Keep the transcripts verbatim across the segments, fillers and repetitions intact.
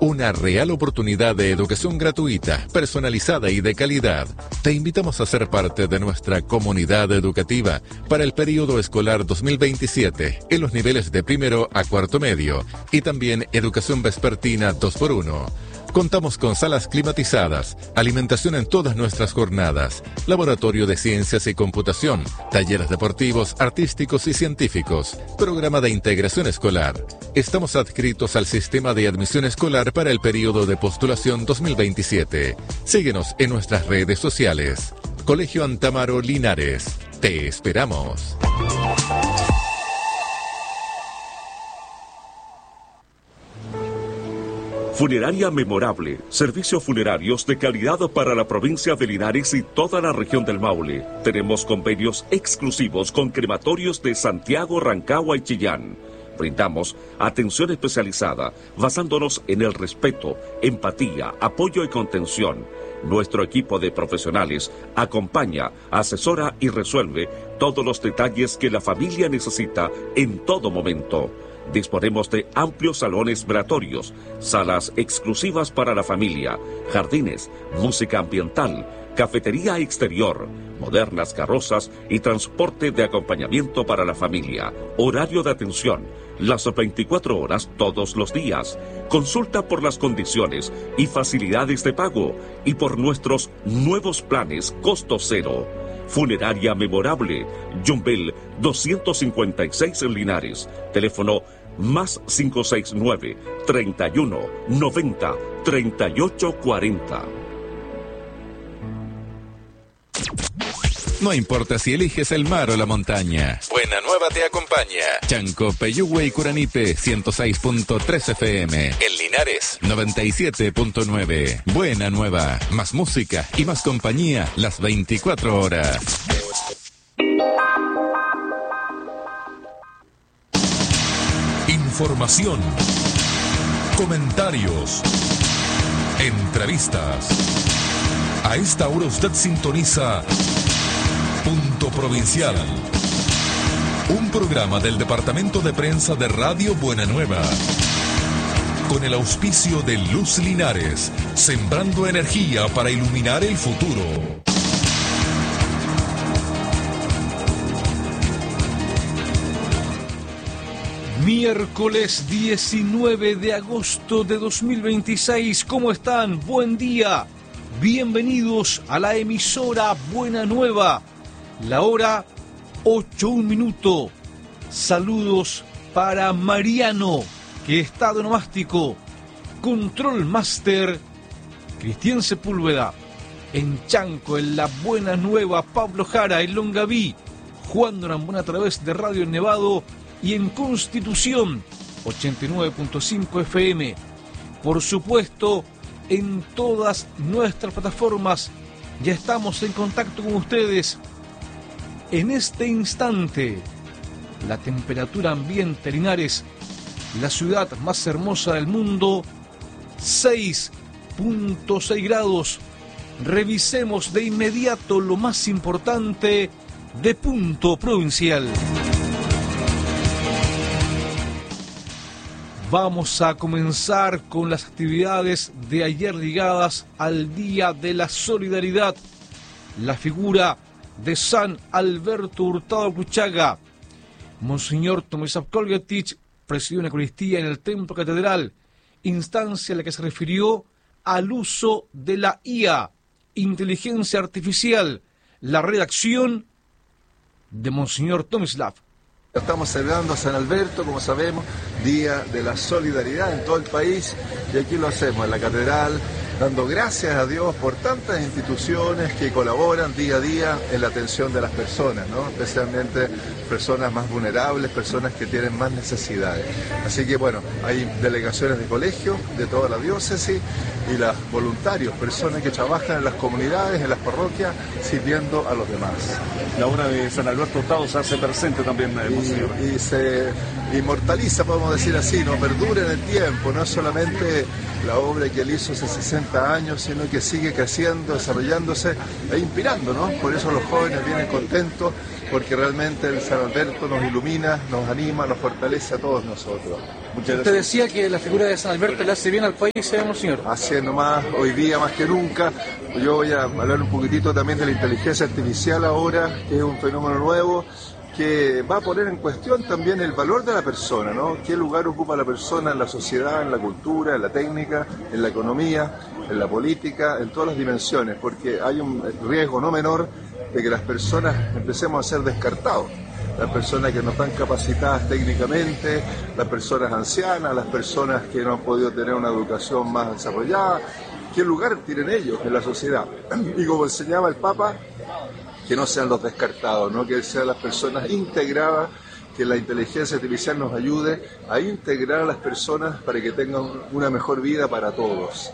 Una real oportunidad de educación gratuita, personalizada y de calidad. Te invitamos a ser parte de nuestra comunidad educativa para el periodo escolar dos mil veintisiete en los niveles de primero a cuarto medio y también educación vespertina dos por uno. Contamos con salas climatizadas, alimentación en todas nuestras jornadas, laboratorio de ciencias y computación, talleres deportivos, artísticos y científicos, programa de integración escolar. Estamos adscritos al sistema de admisión escolar para el periodo de postulación dos mil veintisiete. Síguenos en nuestras redes sociales. Colegio Antamaro Linares. Te esperamos. Funeraria Memorable, servicios funerarios de calidad para la provincia de Linares y toda la región del Maule. Tenemos convenios exclusivos con crematorios de Santiago, Rancagua y Chillán. Brindamos atención especializada basándonos en el respeto, empatía, apoyo y contención. Nuestro equipo de profesionales acompaña, asesora y resuelve todos los detalles que la familia necesita en todo momento. Disponemos de amplios salones velatorios, salas exclusivas para la familia, jardines, música ambiental, cafetería exterior, modernas carrozas y transporte de acompañamiento para la familia. Horario de atención, las veinticuatro horas todos los días. Consulta por las condiciones y facilidades de pago y por nuestros nuevos planes costo cero. Funeraria Memorable, Yumbel doscientos cincuenta y seis en Linares. Teléfono más cinco seis nueve, treinta y uno, noventa, treinta y ocho cuarenta. No importa si eliges el mar o la montaña. Buena Nueva te acompaña. Chanco, Peyúgue y Curanipe, ciento seis punto tres F M. En Linares, noventa y siete punto nueve. Buena Nueva. Más música y más compañía las veinticuatro horas. Información. Comentarios. Entrevistas. A esta hora usted sintoniza Punto Provincial, un programa del Departamento de Prensa de Radio Buena Nueva, con el auspicio de Luz Linares, sembrando energía para iluminar el futuro. Miércoles diecinueve de agosto de dos mil veintiséis, ¿cómo están? Buen día, bienvenidos a la emisora Buena Nueva. La hora ocho, un minuto. Saludos para Mariano, que está de onomástico. Control Master, Cristian Sepúlveda. En Chanco, en la Buena Nueva, Pablo Jara. En Longaví, Juan Durambón a través de Radio Nevado. Y en Constitución, ochenta y nueve punto cinco F M. Por supuesto, en todas nuestras plataformas. Ya estamos en contacto con ustedes. En este instante, la temperatura ambiente Linares, la ciudad más hermosa del mundo, seis punto seis grados. Revisemos de inmediato lo más importante de Punto Provincial. Vamos a comenzar con las actividades de ayer ligadas al Día de la Solidaridad. La figura de San Alberto Hurtado Cruchaga. Monseñor Tomislav Kolgetich presidió una Eucaristía en el Templo Catedral, instancia en la que se refirió al uso de la I A, inteligencia artificial, la redacción de Monseñor Tomislav. Estamos celebrando a San Alberto, como sabemos, Día de la Solidaridad en todo el país, y aquí lo hacemos en la Catedral, dando gracias a Dios por tantas instituciones que colaboran día a día en la atención de las personas, ¿no? Especialmente personas más vulnerables, personas que tienen más necesidades. Así que bueno, hay delegaciones de colegios de toda la diócesis y los voluntarios, personas que trabajan en las comunidades, en las parroquias, sirviendo a los demás. La obra de San Alberto Hurtado se hace presente también, eh, Monseñor. Y, y se inmortaliza, podemos decir así, no perdura en el tiempo, no es solamente la obra que él hizo hace sesenta años, sino que sigue creciendo, desarrollándose e inspirando, ¿no? Por eso los jóvenes vienen contentos, porque realmente el San Alberto nos ilumina, nos anima, nos fortalece a todos nosotros. Muchas gracias. Usted decía que la figura de San Alberto le hace bien al país, ¿sabemos, señor? Así es nomás, hoy día más que nunca. Yo voy a hablar un poquitito también de la inteligencia artificial ahora, que es un fenómeno nuevo, que va a poner en cuestión también el valor de la persona, ¿no? ¿Qué lugar ocupa la persona en la sociedad, en la cultura, en la técnica, en la economía, en la política, en todas las dimensiones? Porque hay un riesgo no menor de que las personas empecemos a ser descartados. Las personas que no están capacitadas técnicamente, las personas ancianas, las personas que no han podido tener una educación más desarrollada. ¿Qué lugar tienen ellos en la sociedad? Y como enseñaba el Papa, que no sean los descartados, ¿no? Que sean las personas integradas, que la inteligencia artificial nos ayude a integrar a las personas para que tengan una mejor vida para todos.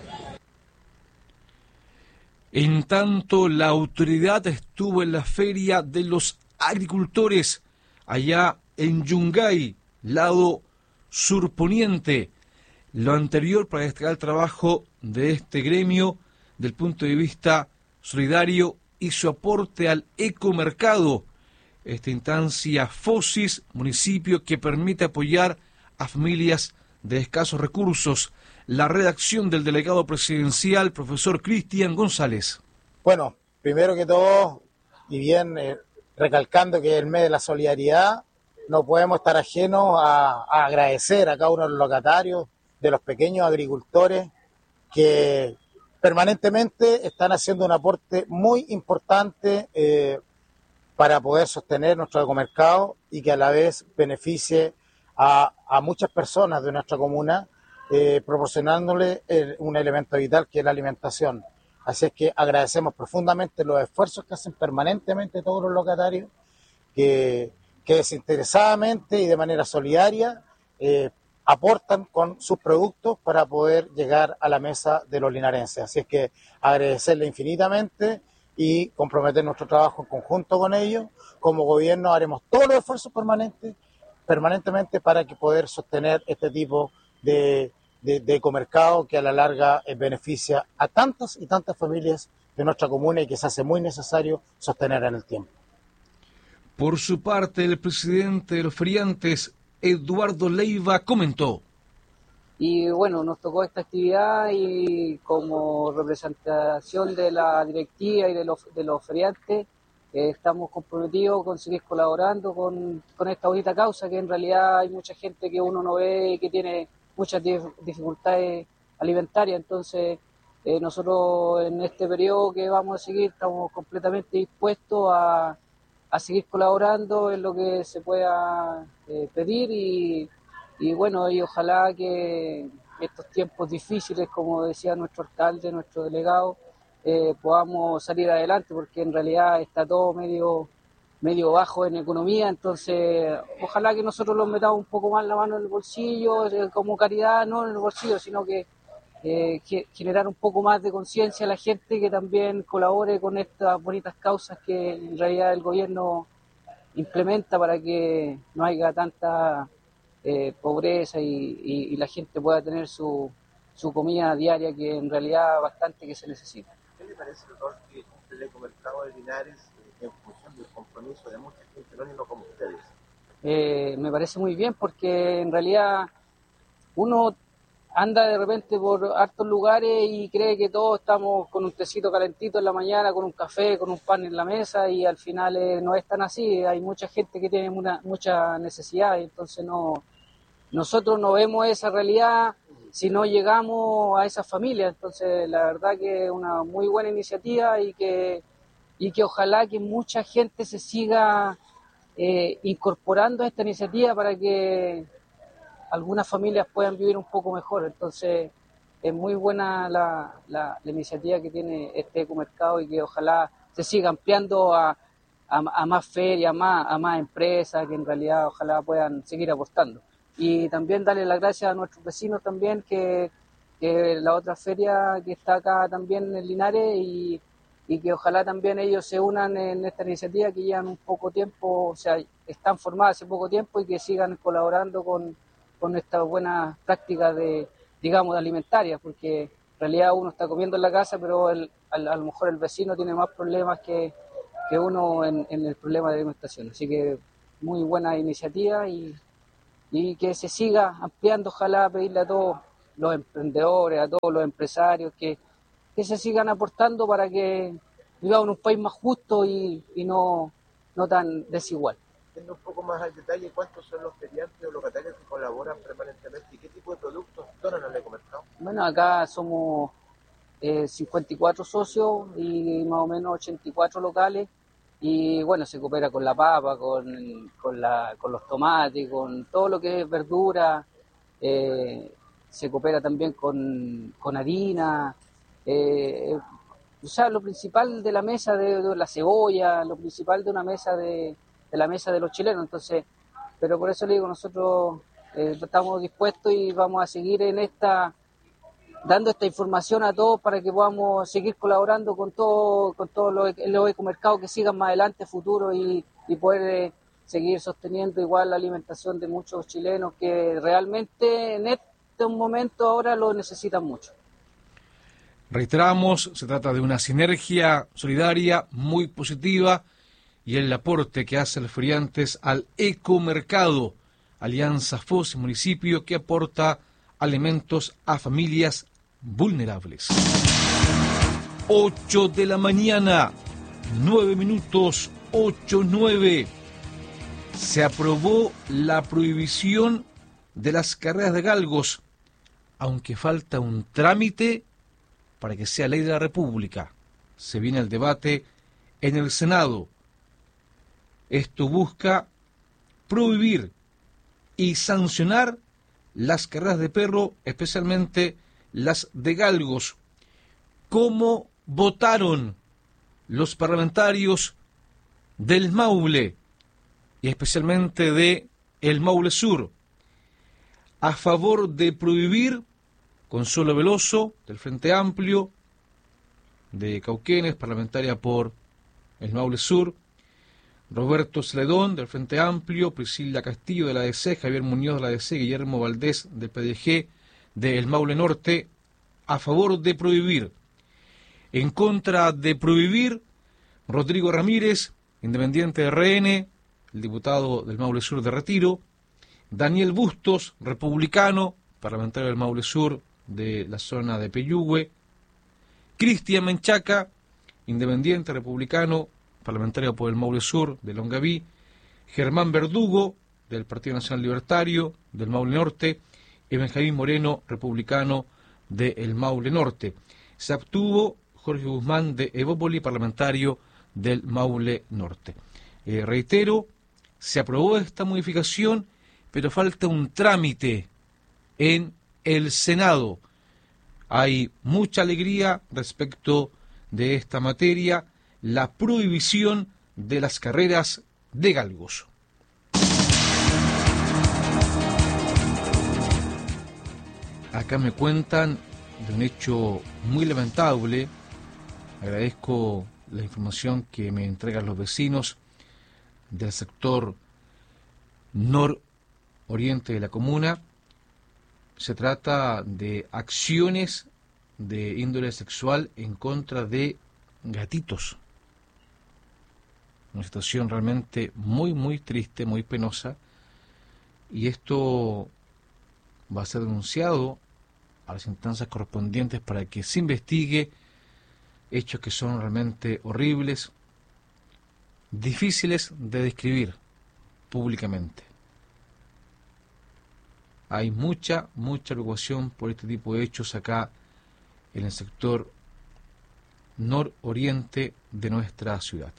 En tanto, la autoridad estuvo en la Feria de los Agricultores, allá en Yungay, lado surponiente. Lo anterior para destacar el trabajo de este gremio del punto de vista solidario y su aporte al ecomercado. Esta instancia FOSIS, municipio que permite apoyar a familias de escasos recursos. La redacción del delegado presidencial, profesor Cristian González. Bueno, primero que todo, y bien eh, recalcando que el mes de la solidaridad, no podemos estar ajenos a, a agradecer a cada uno de los locatarios, de los pequeños agricultores, que permanentemente están haciendo un aporte muy importante eh, para poder sostener nuestro ecomercado y que a la vez beneficie a, a muchas personas de nuestra comuna, eh, proporcionándole el, un elemento vital que es la alimentación. Así es que agradecemos profundamente los esfuerzos que hacen permanentemente todos los locatarios, que, que desinteresadamente y de manera solidaria eh, aportan con sus productos para poder llegar a la mesa de los linarenses. Así es que agradecerle infinitamente y comprometer nuestro trabajo en conjunto con ellos. Como gobierno haremos todos los esfuerzos permanentes, permanentemente para que poder sostener este tipo de, de, de ecomercado que a la larga eh, beneficia a tantas y tantas familias de nuestra comuna y que se hace muy necesario sostener en el tiempo. Por su parte, el presidente de los feriantes, Eduardo Leiva, comentó. Y bueno, nos tocó esta actividad y como representación de la directiva y de los, de los feriantes, eh, estamos comprometidos con seguir colaborando con, con esta bonita causa, que en realidad hay mucha gente que uno no ve y que tiene muchas dif- dificultades alimentarias. Entonces, eh, nosotros en este periodo que vamos a seguir estamos completamente dispuestos a, a seguir colaborando en lo que se pueda eh, pedir y Y bueno, y ojalá que estos tiempos difíciles, como decía nuestro alcalde, nuestro delegado, eh, podamos salir adelante, porque en realidad está todo medio medio bajo en economía. Entonces ojalá que nosotros los metamos un poco más la mano en el bolsillo, eh, como caridad, no en el bolsillo, sino que eh, que generar un poco más de conciencia a la gente, que también colabore con estas bonitas causas que en realidad el gobierno implementa para que no haya tanta Eh, pobreza y, y, y la gente pueda tener su, su comida diaria, que en realidad bastante que se necesita. ¿Qué le parece el rol que cumple el ecomercado de Linares eh, en función del compromiso de mucha gente anónima como ustedes? Eh, me parece muy bien, porque en realidad uno anda de repente por hartos lugares y cree que todos estamos con un tecito calentito en la mañana, con un café, con un pan en la mesa, y al final eh, no es tan así. Hay mucha gente que tiene una, mucha necesidad, y entonces no, nosotros no vemos esa realidad si no llegamos a esas familias. Entonces la verdad que es una muy buena iniciativa y que, y que ojalá que mucha gente se siga eh, incorporando a esta iniciativa para que algunas familias puedan vivir un poco mejor. Entonces es muy buena la, la, la iniciativa que tiene este ecomercado y que ojalá se siga ampliando a, a, a más ferias, a más, a más empresas, que en realidad ojalá puedan seguir aportando. Y también darle las gracias a nuestros vecinos también, que, que la otra feria que está acá también en Linares, y, y que ojalá también ellos se unan en esta iniciativa, que llevan un poco tiempo, o sea, están formadas hace poco tiempo, y que sigan colaborando con con estas buenas prácticas de, digamos, alimentarias, porque en realidad uno está comiendo en la casa, pero el, a, a lo mejor el vecino tiene más problemas que, que uno en, en el problema de alimentación. Así que muy buena iniciativa y, y que se siga ampliando, ojalá pedirle a todos los emprendedores, a todos los empresarios que, que se sigan aportando para que vivamos en un país más justo y, y no, no tan desigual. Yendo un poco más al detalle, ¿cuántos son los feriantes o locatarios que colaboran permanentemente y qué tipo de productos donan al ecomercado? Bueno, acá somos eh, cincuenta y cuatro socios y más o menos ochenta y cuatro locales y bueno, se coopera con la papa, con, con, la, con los tomates, con todo lo que es verdura, eh, se coopera también con, con harina, eh, o sea, lo principal de la mesa de, de la cebolla, lo principal de una mesa de, de la mesa de los chilenos, entonces, pero por eso le digo, nosotros eh, estamos dispuestos y vamos a seguir en esta, dando esta información a todos para que podamos seguir colaborando con todo, con todos los, los ecomercados que sigan más adelante, futuro y, y poder eh, seguir sosteniendo igual la alimentación de muchos chilenos que realmente en este momento ahora lo necesitan mucho. Reiteramos, se trata de una sinergia solidaria muy positiva y el aporte que hace el Feriantes al ecomercado, Alianza F O S y municipio que aporta alimentos a familias vulnerables. ocho de la mañana, nueve minutos, ocho nueve. Se aprobó la prohibición de las carreras de galgos, aunque falta un trámite para que sea ley de la República. Se viene el debate en el Senado. Esto busca prohibir y sancionar las carreras de perro, especialmente las de galgos. ¿Cómo votaron los parlamentarios del Maule y especialmente de el Maule Sur? A favor de prohibir, Consuelo Veloso, del Frente Amplio, de Cauquenes, parlamentaria por el Maule Sur, Roberto Celedón, del Frente Amplio, Priscila Castillo, de la A D C, Javier Muñoz, de la A D C, Guillermo Valdés, del P D G, del Maule Norte, a favor de prohibir. En contra de prohibir, Rodrigo Ramírez, independiente de R N, el diputado del Maule Sur de Retiro, Daniel Bustos, republicano, parlamentario del Maule Sur de la zona de Peyúgue, Cristian Menchaca, independiente republicano, parlamentario por el Maule Sur de Longaví, Germán Verdugo, del Partido Nacional Libertario del Maule Norte, y Benjamín Moreno, republicano del Maule Norte. Se abstuvo Jorge Guzmán de Evópoli, parlamentario del Maule Norte. Eh, reitero, se aprobó esta modificación, pero falta un trámite en el Senado. Hay mucha alegría respecto de esta materia, la prohibición de las carreras de galgos. Acá me cuentan de un hecho muy lamentable. Agradezco la información que me entregan los vecinos del sector nororiente de la comuna. Se trata de acciones de índole sexual en contra de gatitos. Una situación realmente muy, muy triste, muy penosa. Y esto va a ser denunciado a las instancias correspondientes para que se investigue hechos que son realmente horribles, difíciles de describir públicamente. Hay mucha, mucha preocupación por este tipo de hechos acá en el sector nororiente de nuestra ciudad.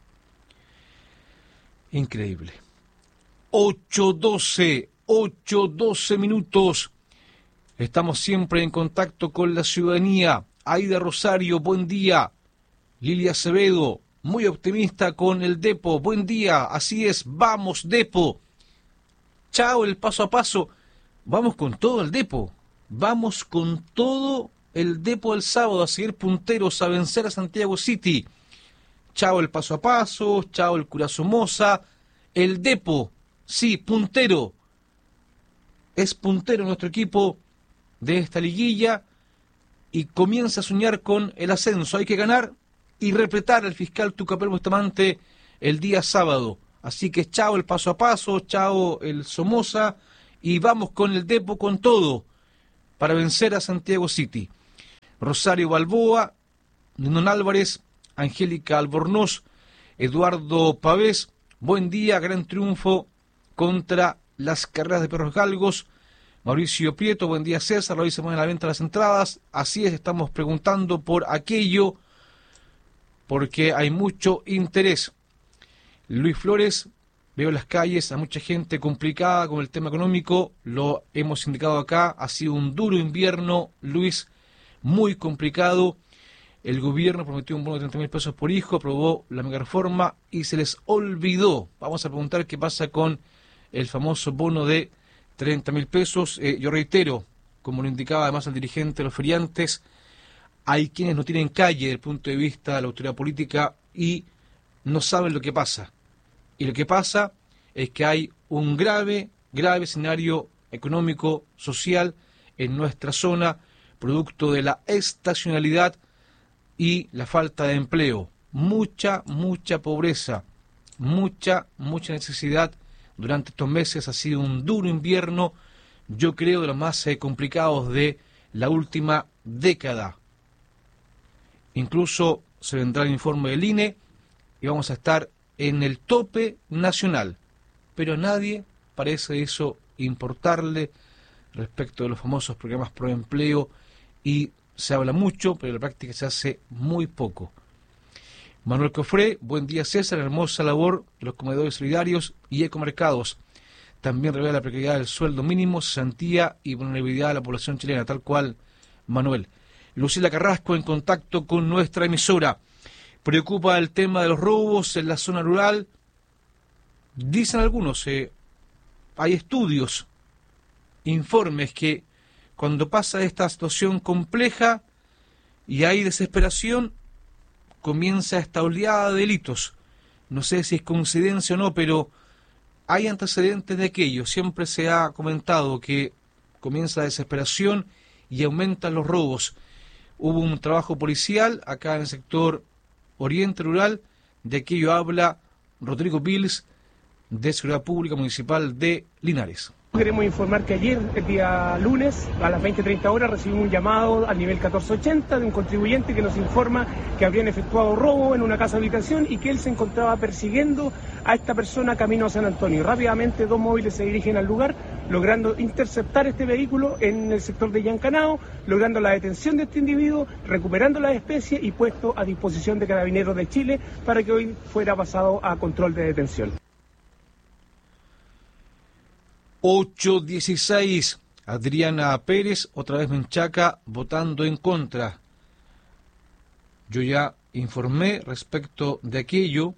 Increíble. ocho doce, ocho doce minutos. Estamos siempre en contacto con la ciudadanía. Aida Rosario, buen día. Lilia Acevedo, muy optimista con el Depo. Buen día, así es, vamos Depo. Chao, el paso a paso. Vamos con todo el Depo. Vamos con todo el Depo del sábado a seguir punteros, a vencer a Santiago City. Chao el paso a paso, chao el Cura Somoza. El Depo, sí, puntero. Es puntero nuestro equipo de esta liguilla y comienza a soñar con el ascenso. Hay que ganar y repletar al fiscal Tucapel Bustamante el día sábado. Así que chao el paso a paso, chao el Somoza y vamos con el Depo con todo para vencer a Santiago City. Rosario Balboa, Nindón Álvarez, Angélica Albornoz, Eduardo Pavés, buen día, gran triunfo contra las carreras de perros galgos. Mauricio Prieto, buen día César, hoy se ponen a la venta las entradas. Así es, estamos preguntando por aquello porque hay mucho interés. Luis Flores, veo en las calles a mucha gente complicada con el tema económico, lo hemos indicado acá, ha sido un duro invierno, Luis, muy complicado. El gobierno prometió un bono de treinta mil pesos por hijo, aprobó la mega reforma y se les olvidó. Vamos a preguntar qué pasa con el famoso bono de treinta mil pesos. Eh, yo reitero, como lo indicaba además el dirigente de los feriantes, hay quienes no tienen calle desde el punto de vista de la autoridad política y no saben lo que pasa. Y lo que pasa es que hay un grave, grave escenario económico, social en nuestra zona, producto de la estacionalidad y la falta de empleo. Mucha, mucha pobreza, mucha, mucha necesidad. Durante estos meses ha sido un duro invierno, yo creo de los más eh, complicados de la última década. Incluso se vendrá el informe del I N E y vamos a estar en el tope nacional, pero a nadie parece eso importarle respecto de los famosos programas pro empleo y se habla mucho, pero en la práctica se hace muy poco. Manuel Cofré, buen día César, hermosa labor de los comedores solidarios y ecomercados. También revela la precariedad del sueldo mínimo, cesantía y vulnerabilidad de la población chilena, tal cual Manuel. Lucila Carrasco en contacto con nuestra emisora. Preocupa el tema de los robos en la zona rural. Dicen algunos, eh, hay estudios, informes que cuando pasa esta situación compleja y hay desesperación, comienza esta oleada de delitos. No sé si es coincidencia o no, pero hay antecedentes de aquello. Siempre se ha comentado que comienza la desesperación y aumentan los robos. Hubo un trabajo policial acá en el sector Oriente Rural, de aquello habla Rodrigo Pils, de Seguridad Pública Municipal de Linares. Queremos informar que ayer, el día lunes, a las veinte treinta horas, recibimos un llamado al nivel catorce ochenta de un contribuyente que nos informa que habrían efectuado robo en una casa habitación y que él se encontraba persiguiendo a esta persona camino a San Antonio. Rápidamente dos móviles se dirigen al lugar, logrando interceptar este vehículo en el sector de Yancanao, logrando la detención de este individuo, recuperando la especie y puesto a disposición de Carabineros de Chile para que hoy fuera pasado a control de detención. ocho dieciséis, Adriana Pérez, otra vez Menchaca, votando en contra. Yo ya informé respecto de aquello,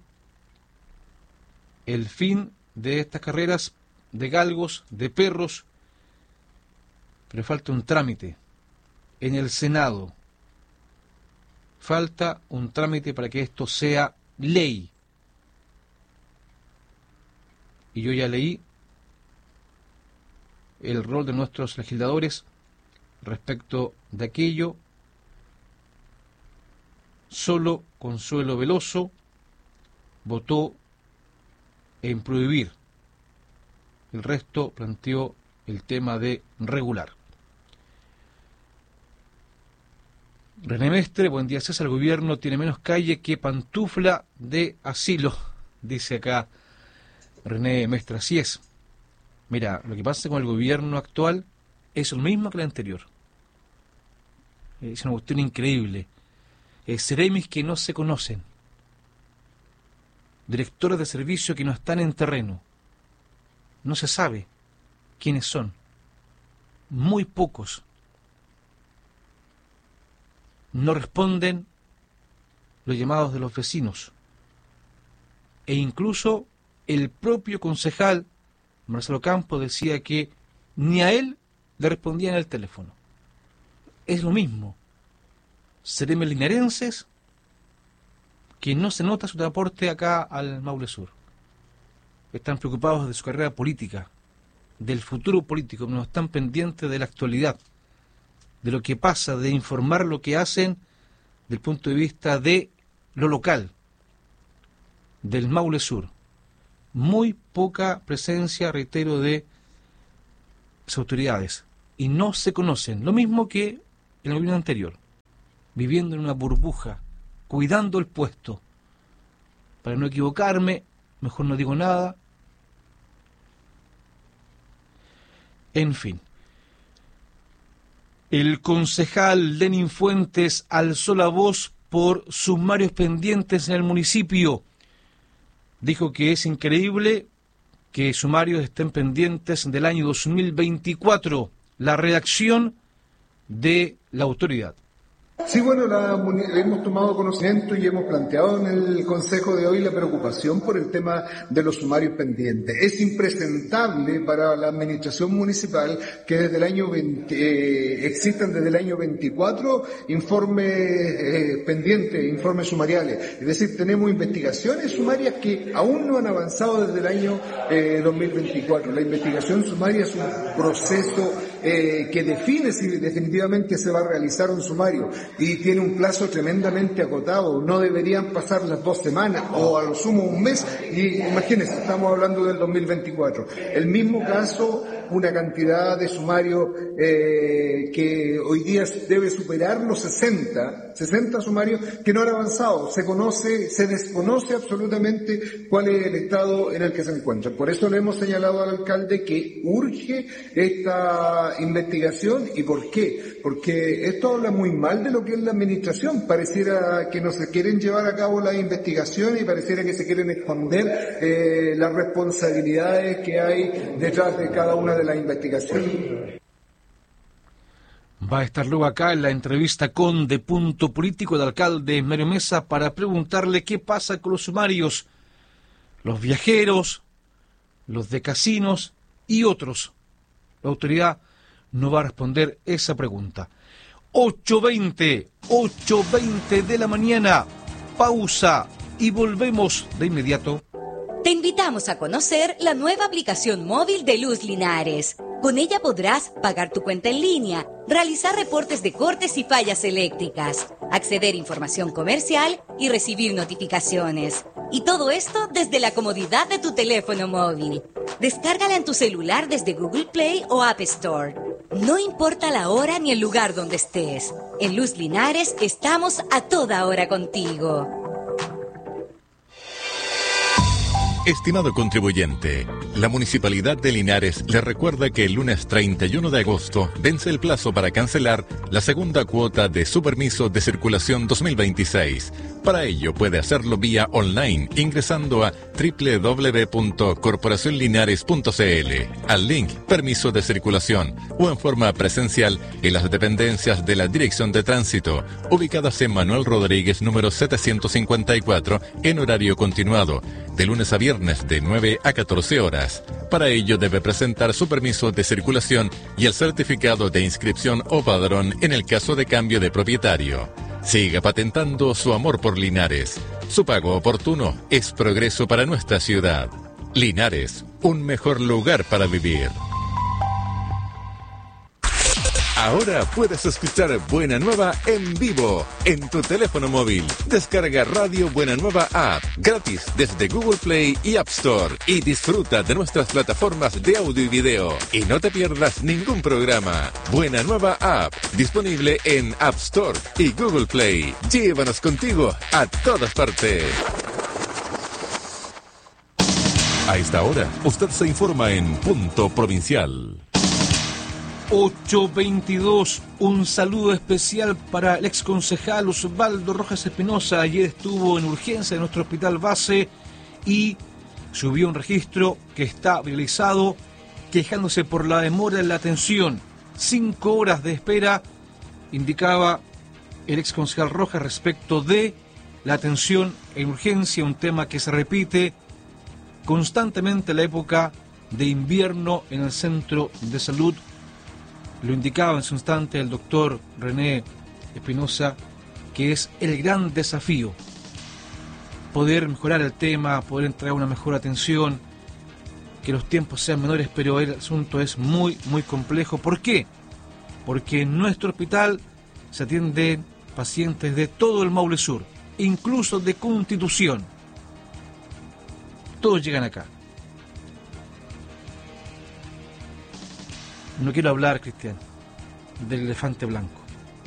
el fin de estas carreras de galgos, de perros, pero falta un trámite en el Senado. Falta un trámite para que esto sea ley. Y yo ya leí el rol de nuestros legisladores respecto de aquello. Solo Consuelo Veloso votó en prohibir. El resto planteó el tema de regular. René Mestre, buen día César, el gobierno tiene menos calle que pantufla de asilo, dice acá René Mestre. Así es. Mira, lo que pasa con el gobierno actual es lo mismo que el anterior. Es una cuestión increíble. Eh, seremis que no se conocen. Directores de servicio que no están en terreno. No se sabe quiénes son. Muy pocos. No responden los llamados de los vecinos. E incluso el propio concejal Marcelo Campos decía que ni a él le respondían el teléfono. Es lo mismo. Seremes linarenses que no se nota su aporte acá al Maule Sur. Están preocupados de su carrera política, del futuro político, no están pendientes de la actualidad. de lo que pasa, de informar lo que hacen del punto de vista de lo local, del Maule Sur. Muy poca presencia, reitero, de las autoridades. Y no se conocen. Lo mismo que en el gobierno anterior. Viviendo en una burbuja, cuidando el puesto. Para no equivocarme, mejor no digo nada. En fin. El concejal Lenin Fuentes alzó la voz por sumarios pendientes en el municipio. Dijo que es increíble que sumarios estén pendientes del año dos mil veinticuatro. La reacción de la autoridad. Sí, bueno, la, hemos tomado conocimiento y hemos planteado en el Consejo de hoy la preocupación por el tema de los sumarios pendientes. Es impresentable para la administración municipal que desde el año veinte, eh, existan desde el año veinticuatro informes eh, pendientes, informes sumariales. Es decir, tenemos investigaciones sumarias que aún no han avanzado desde el año eh, dos mil veinticuatro. La investigación sumaria es un proceso eh, que define si definitivamente se va a realizar un sumario. Y tiene un plazo tremendamente acotado, no deberían pasar las dos semanas o a lo sumo un mes, y imagínense, estamos hablando del dos mil veinticuatro. El mismo caso, una cantidad de sumarios eh, que hoy día debe superar los sesenta, sesenta sumarios que no han avanzado, se conoce, se desconoce absolutamente cuál es el estado en el que se encuentran. Por eso le hemos señalado al alcalde que urge esta investigación. ¿Y por qué? Porque esto habla muy mal de lo que es la administración. Pareciera que no se quieren llevar a cabo las investigaciones y pareciera que se quieren esconder eh, las responsabilidades que hay detrás de cada una de las investigaciones. Va a estar luego acá en la entrevista con De Punto Político el alcalde Mario Mesa para preguntarle qué pasa con los sumarios, los viajeros, los de casinos y otros. La autoridad no va a responder esa pregunta. ocho veinte, ocho veinte de la mañana, pausa y volvemos de inmediato. Te invitamos a conocer la nueva aplicación móvil de Luz Linares. Con ella podrás pagar tu cuenta en línea, realizar reportes de cortes y fallas eléctricas, acceder a información comercial y recibir notificaciones. Y todo esto desde la comodidad de tu teléfono móvil. Descárgala en tu celular desde Google Play o App Store. No importa la hora ni el lugar donde estés. En Luz Linares estamos a toda hora contigo. Estimado contribuyente, la Municipalidad de Linares le recuerda que el lunes treinta y uno de agosto vence el plazo para cancelar la segunda cuota de su permiso de circulación dos mil veintiséis. Para ello puede hacerlo vía online ingresando a doble u doble u doble u punto corporación linares punto c l, al link Permiso de Circulación, o en forma presencial en las dependencias de la Dirección de Tránsito, ubicadas en Manuel Rodríguez número setecientos cincuenta y cuatro, en horario continuado, de lunes a viernes de nueve a catorce horas. Para ello debe presentar su permiso de circulación y el certificado de inscripción o padrón en el caso de cambio de propietario. Siga patentando su amor por Linares. Su pago oportuno es progreso para nuestra ciudad. Linares, un mejor lugar para vivir. Ahora puedes escuchar Buena Nueva en vivo en tu teléfono móvil. Descarga Radio Buena Nueva App gratis desde Google Play y App Store y disfruta de nuestras plataformas de audio y video. Y no te pierdas ningún programa. Buena Nueva App, disponible en App Store y Google Play. Llévanos contigo a todas partes. A esta hora, usted se informa en Punto Provincial. ocho veintidós, un saludo especial para el exconcejal Osvaldo Rojas Espinosa. Ayer estuvo en urgencia en nuestro hospital base y subió un registro que está viralizado, quejándose por la demora en la atención. Cinco horas de espera, indicaba el exconcejal Rojas respecto de la atención en urgencia, un tema que se repite constantemente en la época de invierno en el centro de salud. Lo indicaba en su instante el doctor René Espinosa, que es el gran desafío, poder mejorar el tema, poder entregar una mejor atención, que los tiempos sean menores, pero el asunto es muy, muy complejo. ¿Por qué? porque en nuestro hospital se atienden pacientes de todo el Maule Sur, incluso de Constitución. Todos llegan acá. No quiero hablar, Cristian, del elefante blanco.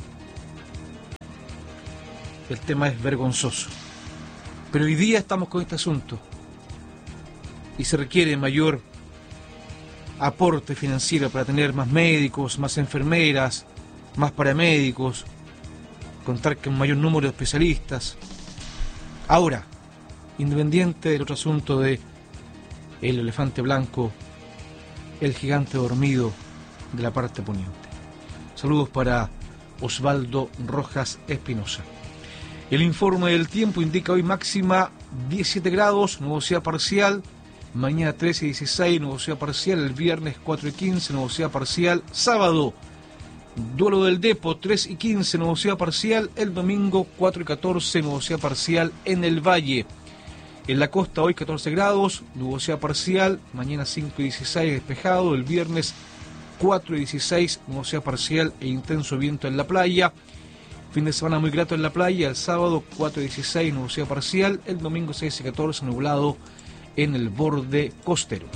El tema es vergonzoso. Pero hoy día estamos con este asunto y se requiere mayor aporte financiero para tener más médicos, más enfermeras, más paramédicos, contar con un mayor número de especialistas. Ahora, independiente del otro asunto de el elefante blanco, el gigante dormido de la parte poniente. Saludos para Osvaldo Rojas Espinosa. El informe del tiempo indica hoy máxima diecisiete grados, nubosidad parcial, mañana trece y dieciséis, nubosidad parcial, el viernes cuatro y quince, nubosidad parcial, sábado, duelo del Depo, tres y quince, nubosidad parcial, el domingo cuatro y catorce, nubosidad parcial en el Valle. En la costa hoy catorce grados, nubosidad parcial, mañana cinco y dieciséis despejado, el viernes cuatro y dieciséis, nubosidad parcial e intenso viento en la playa. Fin de semana muy grato en la playa, el sábado cuatro y dieciséis, nubosidad parcial, el domingo seis y catorce, nublado en el borde costero.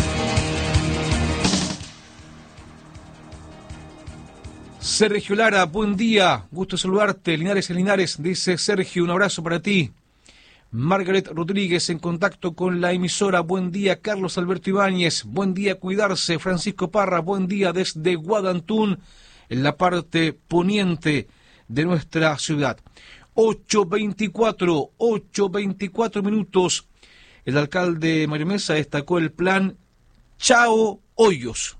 Sergio Lara, buen día, gusto saludarte. Linares en Linares, dice Sergio, un abrazo para ti. Margaret Rodríguez en contacto con la emisora, buen día. Carlos Alberto Ibáñez, buen día, cuidarse. Francisco Parra, buen día desde Guadantún, en la parte poniente de nuestra ciudad. ocho veinticuatro, ocho veinticuatro minutos. El alcalde Mario Mesa destacó el plan Chao Hoyos.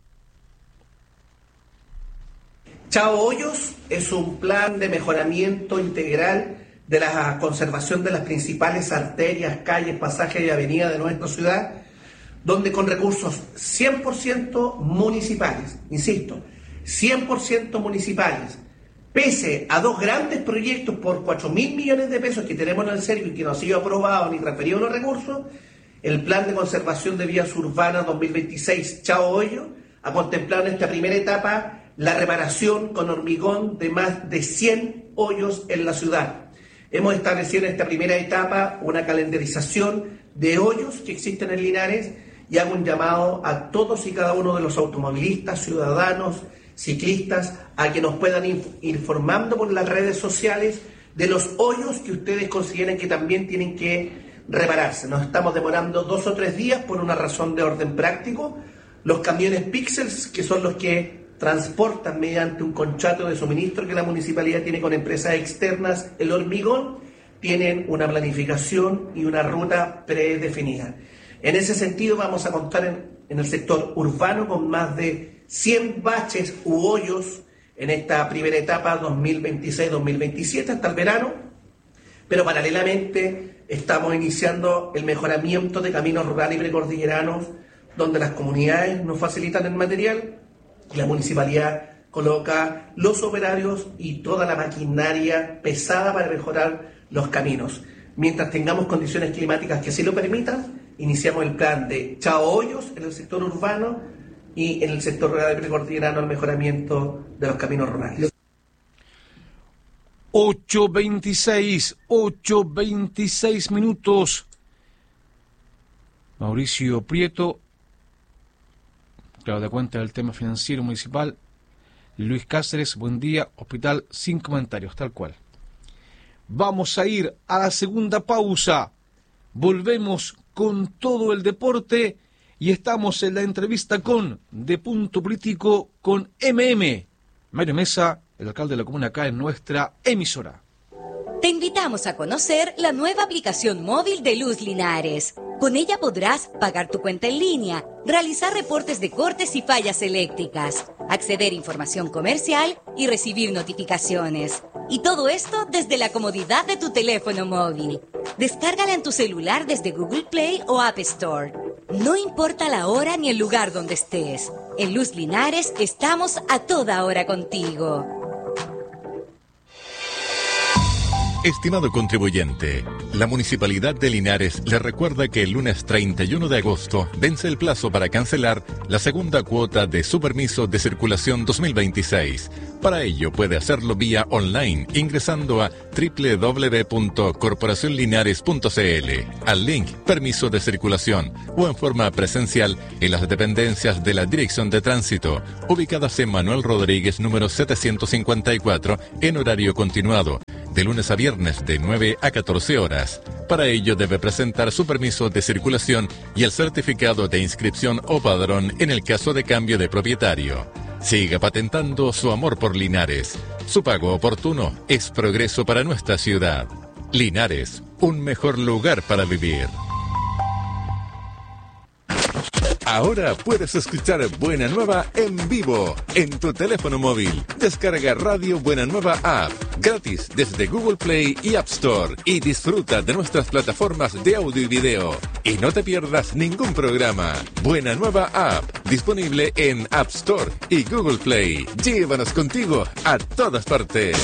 Chao Hoyos es un plan de mejoramiento integral de la conservación de las principales arterias, calles, pasajes y avenidas de nuestra ciudad, donde con recursos cien por ciento municipales, insisto, cien por ciento municipales, pese a dos grandes proyectos por cuatro mil millones de pesos que tenemos en el serio y que no ha sido aprobado ni transferido los recursos, el Plan de Conservación de Vías Urbanas dos mil veintiséis, Chao Hoyo, ha contemplado en esta primera etapa la reparación con hormigón de más de cien hoyos en la ciudad. Hemos establecido en esta primera etapa una calendarización de hoyos que existen en Linares y hago un llamado a todos y cada uno de los automovilistas, ciudadanos, ciclistas, a que nos puedan inf- informando por las redes sociales de los hoyos que ustedes consideren que también tienen que repararse. Nos estamos demorando dos o tres días por una razón de orden práctico. Los camiones Pixels, que son los que transportan mediante un contrato de suministro que la municipalidad tiene con empresas externas el hormigón, tienen una planificación y una ruta predefinida. En ese sentido vamos a contar en, en el sector urbano con más de cien baches u hoyos en esta primera etapa dos mil veintiséis dos mil veintisiete hasta el verano, pero paralelamente estamos iniciando el mejoramiento de caminos rurales y precordilleranos donde las comunidades nos facilitan el material y la municipalidad coloca los operarios y toda la maquinaria pesada para mejorar los caminos. Mientras tengamos condiciones climáticas que así lo permitan, iniciamos el plan de Chao Hoyos en el sector urbano y en el sector rural y precordillerano el mejoramiento de los caminos rurales. ocho veintiséis, ocho veintiséis minutos. Mauricio Prieto, claro, de cuenta del tema financiero municipal. Luis Cáceres, buen día, hospital sin comentarios, tal cual. Vamos a ir a la segunda pausa. Volvemos con todo el deporte y estamos en la entrevista con De Punto Político con M M. Mario Mesa, el alcalde de la comuna, acá en nuestra emisora. Te invitamos a conocer la nueva aplicación móvil de Luz Linares. Con ella podrás pagar tu cuenta en línea, realizar reportes de cortes y fallas eléctricas, acceder a información comercial y recibir notificaciones. Y todo esto desde la comodidad de tu teléfono móvil. Descárgala en tu celular desde Google Play o App Store. No importa la hora ni el lugar donde estés. En Luz Linares estamos a toda hora contigo. Estimado contribuyente, la Municipalidad de Linares le recuerda que el lunes treinta y uno de agosto vence el plazo para cancelar la segunda cuota de su permiso de circulación dos mil veintiséis. Para ello puede hacerlo vía online ingresando a doble u doble u doble u punto corporación linares punto c l, al link Permiso de Circulación, o en forma presencial en las dependencias de la Dirección de Tránsito, ubicadas en Manuel Rodríguez número setecientos cincuenta y cuatro, en horario continuado, de lunes a viernes de nueve a catorce horas. Para ello debe presentar su permiso de circulación y el certificado de inscripción o padrón en el caso de cambio de propietario. Siga patentando su amor por Linares. Su pago oportuno es progreso para nuestra ciudad. Linares, un mejor lugar para vivir. Ahora puedes escuchar Buena Nueva en vivo en tu teléfono móvil. Descarga Radio Buena Nueva App gratis desde Google Play y App Store y disfruta de nuestras plataformas de audio y video. Y no te pierdas ningún programa. Buena Nueva App, disponible en App Store y Google Play. Llévanos contigo a todas partes.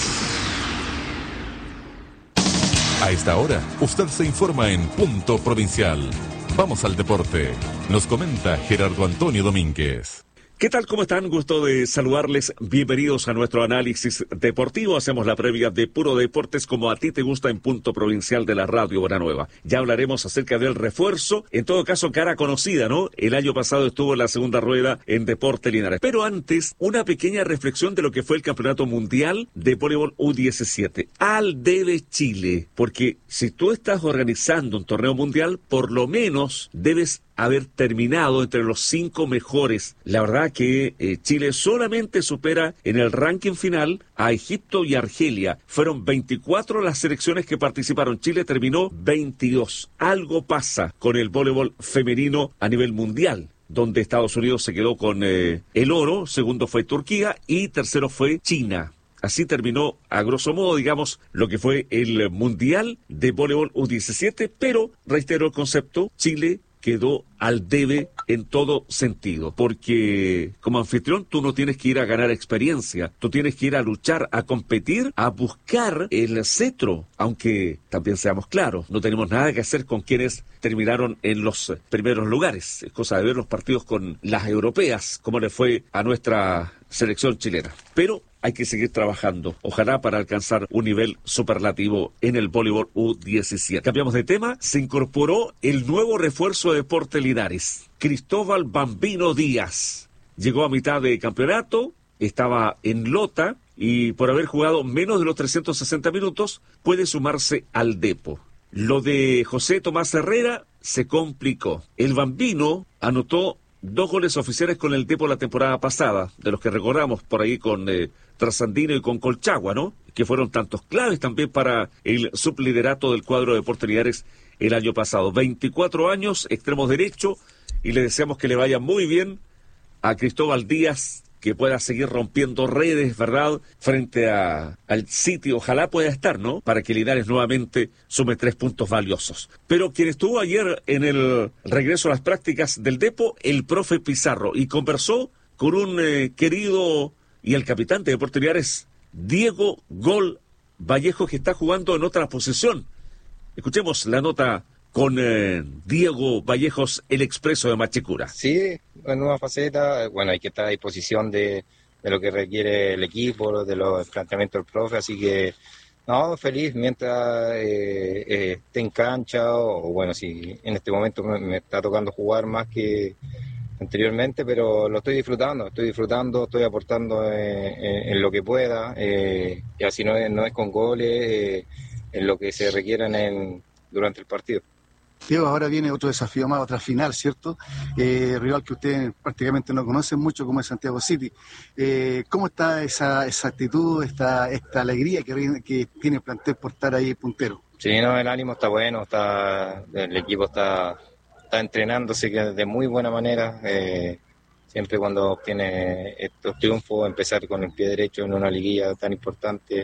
A esta hora, usted se informa en Punto Provincial. Vamos al deporte. Nos comenta Gerardo Antonio Domínguez. ¿Qué tal? ¿Cómo están? Gusto de saludarles. Bienvenidos a nuestro análisis deportivo. Hacemos la previa de Puro Deportes como a ti te gusta en Punto Provincial de la Radio Buena Nueva. Ya hablaremos acerca del refuerzo. En todo caso, cara conocida, ¿no? El año pasado estuvo en la segunda rueda en Deportes Linares. Pero antes, una pequeña reflexión de lo que fue el Campeonato Mundial de Voleibol U diecisiete. Al debe Chile. Porque si tú estás organizando un torneo mundial, por lo menos debes haber terminado entre los cinco mejores. La verdad que eh, Chile solamente supera en el ranking final a Egipto y Argelia. Fueron veinticuatro las selecciones que participaron. Chile terminó veintidós. Algo pasa con el voleibol femenino a nivel mundial, donde Estados Unidos se quedó con eh, el oro, segundo fue Turquía y tercero fue China. Así terminó, a grosso modo, digamos, lo que fue el Mundial de Voleibol U diecisiete, pero, reitero el concepto, Chile quedó al debe en todo sentido, porque como anfitrión tú no tienes que ir a ganar experiencia, tú tienes que ir a luchar, a competir, a buscar el cetro, aunque también seamos claros, no tenemos nada que hacer con quienes terminaron en los primeros lugares, es cosa de ver los partidos con las europeas, como le fue a nuestra selección chilena, pero hay que seguir trabajando, ojalá para alcanzar un nivel superlativo en el voleibol U diecisiete. Cambiamos de tema, se incorporó el nuevo refuerzo de Deportes Linares, Cristóbal Bambino Díaz. Llegó a mitad de campeonato, estaba en Lota y por haber jugado menos de los trescientos sesenta minutos puede sumarse al Depo. Lo de José Tomás Herrera se complicó. El Bambino anotó dos goles oficiales con el Depo la temporada pasada, de los que recordamos por ahí con eh, Trasandino y con Colchagua, ¿no? Que fueron tantos claves también para el subliderato del cuadro de Deportes Linares el año pasado. veinticuatro años, extremo derecho, y le deseamos que le vaya muy bien a Cristóbal Díaz, que pueda seguir rompiendo redes, ¿verdad?, frente a, al sitio. Ojalá pueda estar, ¿no?, para que Linares nuevamente sume tres puntos valiosos. Pero quien estuvo ayer en el regreso a las prácticas del Depo, el profe Pizarro, y conversó con un eh, querido y el capitán de Deportes Linares, Diego Gol Vallejo, que está jugando en otra posición. Escuchemos la nota con eh, Diego Vallejos, el expreso de Machicura. Sí, una nueva faceta, bueno, hay que estar a disposición de, de lo que requiere el equipo, de los planteamientos del profe, así que, no, feliz mientras eh, eh, esté en cancha, o bueno, si en este momento me, me está tocando jugar más que anteriormente, pero lo estoy disfrutando, estoy disfrutando, estoy aportando en, en, en lo que pueda, eh, y así no es, no es con goles, eh, en lo que se requieran en, durante el partido. Diego, ahora viene otro desafío más, otra final, ¿cierto? Eh, rival que ustedes prácticamente no conocen mucho, como es Santiago City. Eh, ¿Cómo está esa, esa actitud, esta, esta alegría que, que tiene el plantel por estar ahí puntero? Sí, no, el ánimo está bueno, está, el equipo está, está entrenándose de muy buena manera. Eh, siempre cuando obtiene estos triunfos, empezar con el pie derecho en una liguilla tan importante,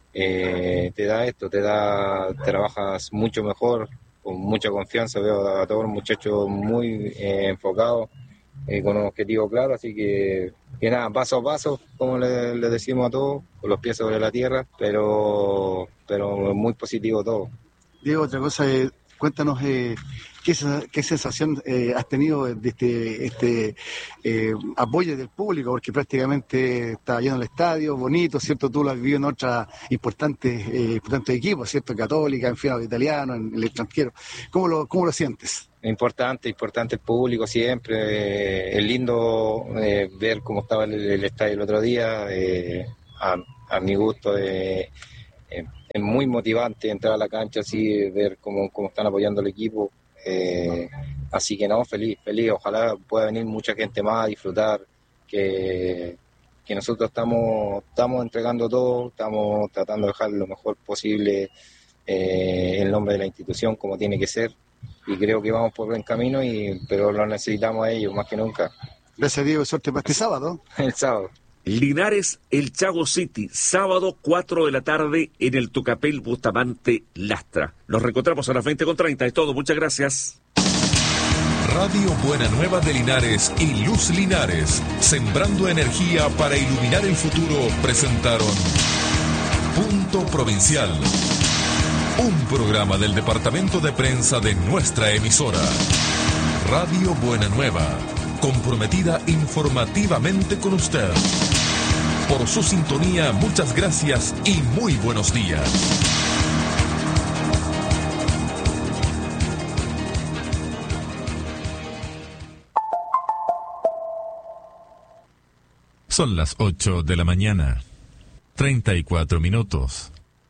eh, te da esto, te da, trabajas mucho mejor, con mucha confianza. Veo a todos los muchachos muy eh, enfocados, eh, con un objetivo claro, así que que nada, paso a paso, como le, le decimos a todos, con los pies sobre la tierra, pero, pero muy positivo todo. Diego, otra cosa, eh, cuéntanos eh, qué, qué sensación eh, has tenido de este, este eh, apoyo del público, porque prácticamente está lleno el estadio, bonito, ¿cierto? Tú lo has vivido en otros importantes, eh, importantes equipos, ¿cierto? Católica, en fin, italiano, en el extranjero. ¿Cómo lo, cómo lo sientes? Importante, importante el público siempre. Eh, es lindo eh, ver cómo estaba el, el estadio el otro día. Eh, a, a mi gusto eh, eh, es muy motivante entrar a la cancha así, ver cómo, cómo están apoyando al equipo. Eh, así que no, feliz, feliz. Ojalá pueda venir mucha gente más a disfrutar. Que, que nosotros estamos, estamos entregando todo, estamos tratando de dejar lo mejor posible eh, en nombre de la institución como tiene que ser. Y creo que vamos por buen camino, y pero lo necesitamos a ellos más que nunca. Gracias, Diego. Suerte para este sábado. El sábado. Linares, el Chago City, sábado cuatro de la tarde en el Tucapel Bustamante Lastra. Nos reencontramos a las veinte con treinta. Es todo, muchas gracias. Radio Buena Nueva de Linares y Luz Linares, sembrando energía para iluminar el futuro, presentaron Punto Provincial. Un programa del departamento de prensa de nuestra emisora. Radio Buena Nueva, comprometida informativamente con usted. Por su sintonía, muchas gracias y muy buenos días. Son las ocho de la mañana, treinta y cuatro minutos.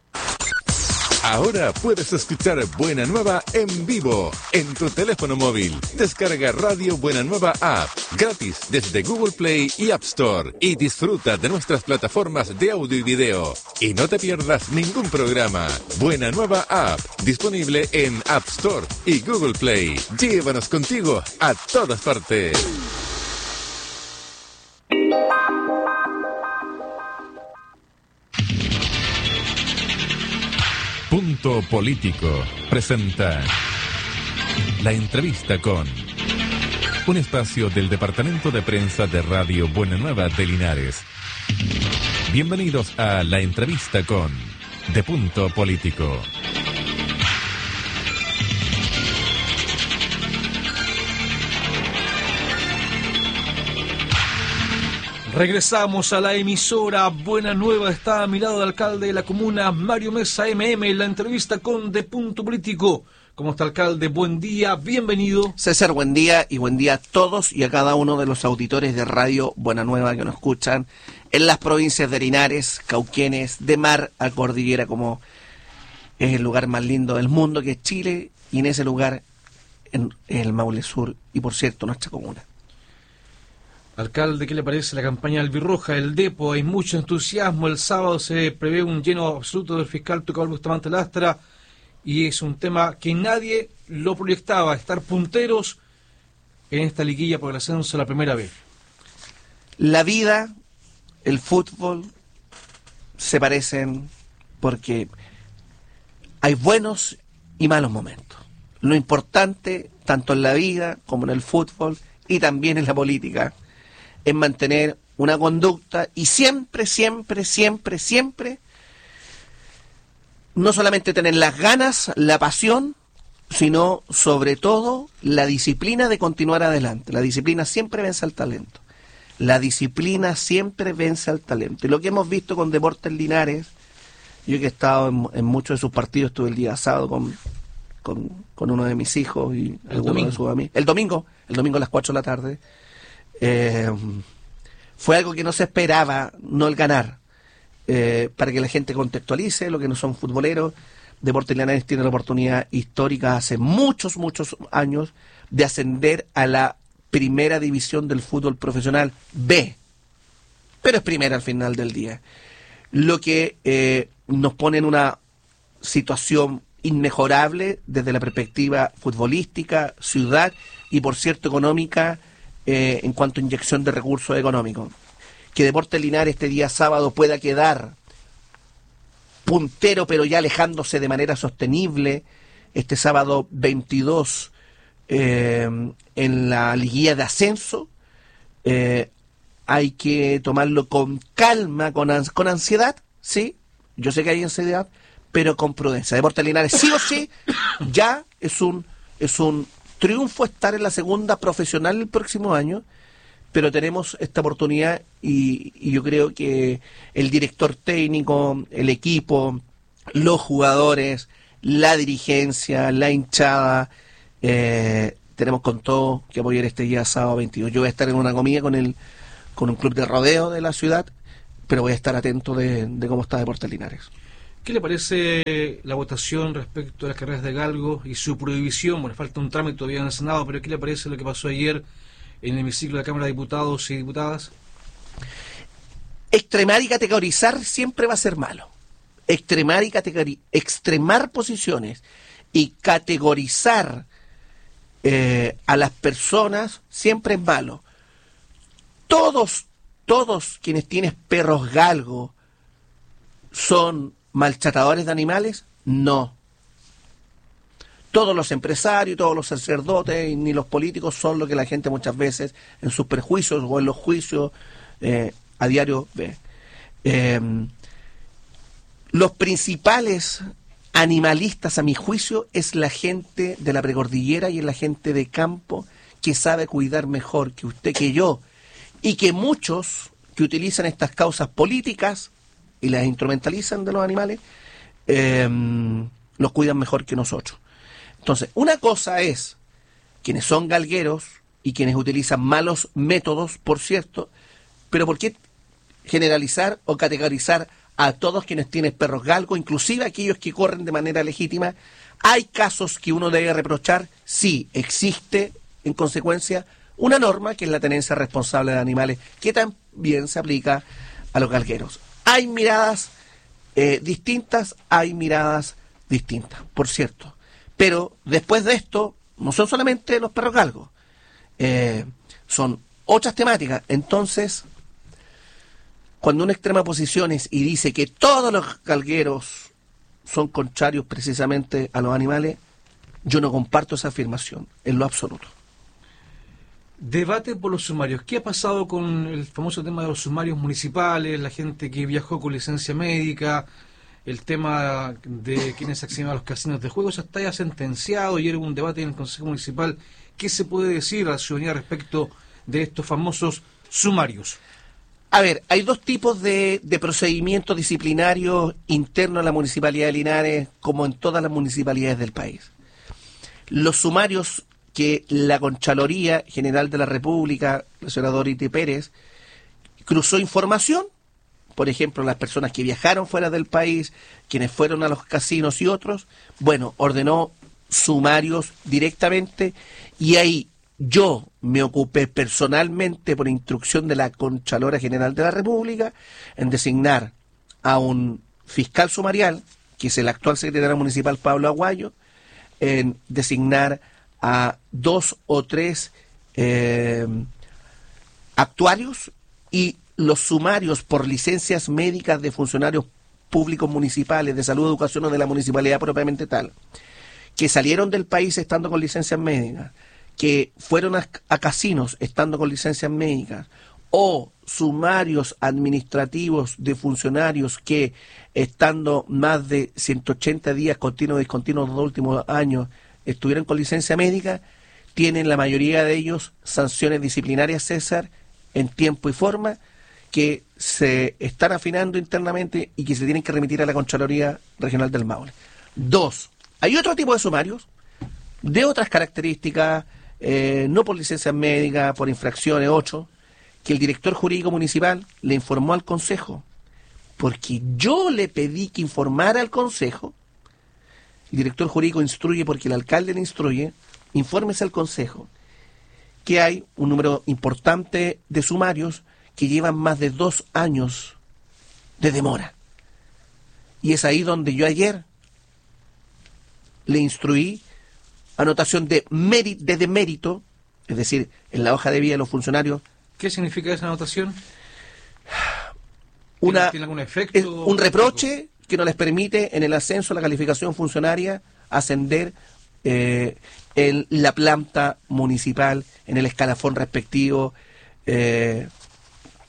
Ahora puedes escuchar Buena Nueva en vivo en tu teléfono móvil. Descarga Radio Buena Nueva App gratis desde Google Play y App Store y disfruta de nuestras plataformas de audio y video. Y no te pierdas ningún programa. Buena Nueva App, disponible en App Store y Google Play. Llévanos contigo a todas partes. Punto Político presenta La Entrevista con, un espacio del departamento de prensa de Radio Buena Nueva de Linares. Bienvenidos a La Entrevista con de Punto Político. Regresamos a la emisora Buena Nueva. Está a mi lado el alcalde de la comuna, Mario Mesa, M M, la entrevista con De Punto Político. ¿Cómo está, alcalde? Buen día, bienvenido. César, buen día, y buen día a todos y a cada uno de los auditores de Radio Buena Nueva que nos escuchan en las provincias de Linares, Cauquenes, de mar a cordillera, como es el lugar más lindo del mundo, que es Chile, y en ese lugar, en el Maule Sur, y por cierto, nuestra comuna. Alcalde, ¿qué le parece la campaña albirroja, el Depo? Hay mucho entusiasmo. El sábado se prevé un lleno absoluto del fiscal Tucapel Bustamante Lastra, y es un tema que nadie lo proyectaba, estar punteros en esta liguilla por el ascenso la primera vez. La vida, el fútbol, se parecen porque hay buenos y malos momentos. Lo importante, tanto en la vida como en el fútbol y también en la política, es mantener una conducta y siempre, siempre, siempre, siempre, no solamente tener las ganas, la pasión, sino sobre todo la disciplina de continuar adelante. La disciplina siempre vence al talento. La disciplina siempre vence al talento. Y lo que hemos visto con Deportes Linares, yo que he estado en, en muchos de sus partidos, estuve el día sábado con, con, con uno de mis hijos y algunos de sus amigos. El domingo, el domingo a las cuatro de la tarde. Eh, fue algo que no se esperaba, no el ganar, eh, para que la gente contextualice lo que no son futboleros. Deportes Linares tiene la oportunidad histórica hace muchos, muchos años de ascender a la primera división del fútbol profesional B, pero es primera al final del día, lo que eh, nos pone en una situación inmejorable desde la perspectiva futbolística, ciudad y por cierto económica. Eh, en cuanto a inyección de recursos económicos, que Deportes Linares este día sábado pueda quedar puntero, pero ya alejándose de manera sostenible, este sábado veintidós eh, en la liguilla de ascenso, eh, hay que tomarlo con calma, con, ans- con ansiedad, sí, yo sé que hay ansiedad, pero con prudencia. Deportes Linares sí o sí, ya es un, es un triunfo estar en la segunda profesional el próximo año, pero tenemos esta oportunidad y, y yo creo que el director técnico, el equipo, los jugadores, la dirigencia, la hinchada, eh, tenemos con todo que apoyar este día sábado veintidós. Yo voy a estar en una comida con el con un club de rodeo de la ciudad, pero voy a estar atento de, de cómo está Deportes Linares. ¿Qué le parece la votación respecto a las carreras de galgo y su prohibición? Bueno, falta un trámite todavía en el Senado, pero ¿qué le parece lo que pasó ayer en el hemiciclo de la Cámara de Diputados y Diputadas? Extremar y categorizar siempre va a ser malo. Extremar y categori- extremar posiciones y categorizar eh, a las personas siempre es malo. Todos, todos quienes tienen perros galgo son maltratadores de animales, no. Todos los empresarios, todos los sacerdotes, ni los políticos son lo que la gente muchas veces en sus prejuicios o en los juicios eh, a diario ve. Eh, los principales animalistas, a mi juicio, es la gente de la precordillera y es la gente de campo que sabe cuidar mejor que usted, que yo, y que muchos que utilizan estas causas políticas y las instrumentalizan de los animales, eh, los cuidan mejor que nosotros. Entonces, una cosa es quienes son galgueros y quienes utilizan malos métodos, por cierto, pero ¿por qué generalizar o categorizar a todos quienes tienen perros galgos, inclusive aquellos que corren de manera legítima? Hay casos que uno debe reprochar, sí, existe en consecuencia una norma que es la tenencia responsable de animales, que también se aplica a los galgueros. Hay miradas eh, distintas, hay miradas distintas, por cierto. Pero después de esto, no son solamente los perros galgos, eh, son otras temáticas. Entonces, cuando uno extrema posiciones y dice que todos los galgueros son contrarios precisamente a los animales, yo no comparto esa afirmación, en lo absoluto. Debate por los sumarios. ¿Qué ha pasado con el famoso tema de los sumarios municipales, la gente que viajó con licencia médica, el tema de quienes acceden a los casinos de juegos? Está ya sentenciado, ayer hubo un debate en el Consejo Municipal. ¿Qué se puede decir a la ciudadanía respecto de estos famosos sumarios? A ver, hay dos tipos de, de procedimientos disciplinarios internos a la Municipalidad de Linares, como en todas las municipalidades del país. Los sumarios que la Contraloría General de la República, la señora Dorothy Pérez, cruzó información, por ejemplo, las personas que viajaron fuera del país, quienes fueron a los casinos y otros, bueno, ordenó sumarios directamente, y ahí yo me ocupé personalmente, por instrucción de la Contralora General de la República, en designar a un fiscal sumarial, que es el actual secretario municipal Pablo Aguayo, en designar a dos o tres eh, actuarios, y los sumarios por licencias médicas de funcionarios públicos municipales, de salud, educación o de la municipalidad propiamente tal, que salieron del país estando con licencias médicas, que fueron a, a casinos estando con licencias médicas, o sumarios administrativos de funcionarios que estando más de ciento ochenta días continuos y discontinuos los dos últimos años estuvieron con licencia médica, tienen la mayoría de ellos sanciones disciplinarias, César, en tiempo y forma, que se están afinando internamente y que se tienen que remitir a la Contraloría Regional del Maule. Dos, hay otro tipo de sumarios de otras características, eh, no por licencias médicas, por infracciones, ocho, que el director jurídico municipal le informó al Consejo, porque yo le pedí que informara al Consejo. El director jurídico instruye porque el alcalde le instruye, infórmese al Consejo que hay un número importante de sumarios que llevan más de dos años de demora. Y es ahí donde yo ayer le instruí anotación de, mérito, de demérito, es decir, en la hoja de vida de los funcionarios. ¿Qué significa esa anotación? Una, ¿Tiene algún efecto? Es un reproche que no les permite en el ascenso a la calificación funcionaria ascender eh, en la planta municipal, en el escalafón respectivo, eh,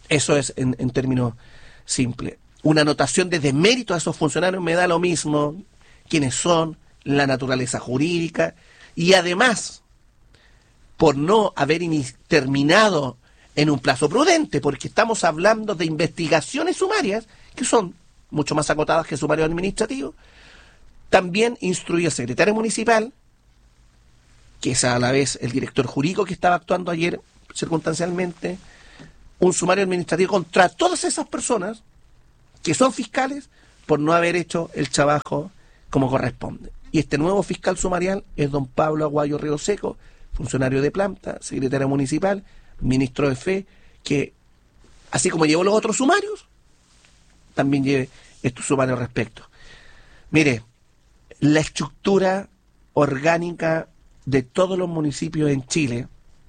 Eso es en, en términos simples. Una anotación de demérito a esos funcionarios, me da lo mismo quiénes son, la naturaleza jurídica, y además, por no haber terminado en un plazo prudente, porque estamos hablando de investigaciones sumarias, que son mucho más acotadas que sumarios administrativos, también instruye al secretario municipal, que es a la vez el director jurídico que estaba actuando ayer circunstancialmente, un sumario administrativo contra todas esas personas que son fiscales por no haber hecho el trabajo como corresponde. Y este nuevo fiscal sumarial es don Pablo Aguayo Río Seco, funcionario de planta, secretario municipal, ministro de fe, que así como llevó los otros sumarios, también lleve estos sumarios respecto. Mire, la estructura orgánica de todos los municipios en Chile